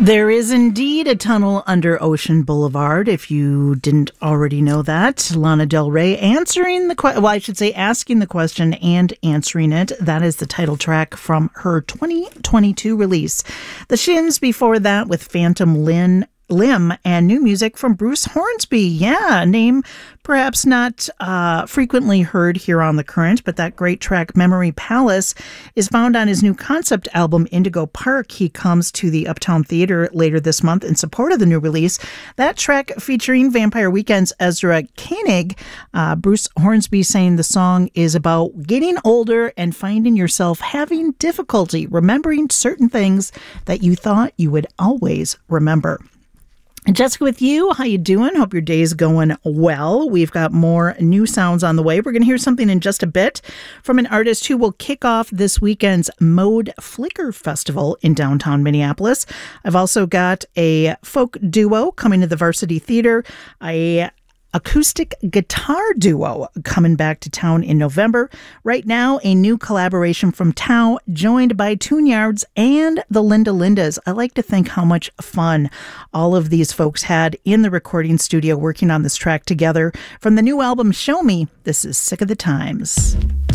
There is indeed a tunnel under Ocean Boulevard, if you didn't already know that. Lana Del Rey asking the question and answering it. That is the title track from her 2022 release. The Shins before that with Phantom Limb and new music from Bruce Hornsby. Yeah, a name perhaps not frequently heard here on The Current, but that great track Memory Palace is found on his new concept album Indigo Park. He comes to the Uptown Theater later this month in support of the new release. That track featuring Vampire Weekend's Ezra Koenig. Bruce Hornsby saying the song is about getting older and finding yourself having difficulty remembering certain things that you thought you would always remember. Jessica with you. How you doing? Hope your day's going well. We've got more new sounds on the way. We're going to hear something in just a bit from an artist who will kick off this weekend's Mode Flicker Festival in downtown Minneapolis. I've also got a folk duo coming to the Varsity Theater, a acoustic guitar duo coming back to town in November. Right now, a new collaboration from Tao, joined by Tune-Yards and the Linda Lindas. I like to think how much fun all of these folks had in the recording studio working on this track together. From the new album, Show Me, this is Sick of the Times.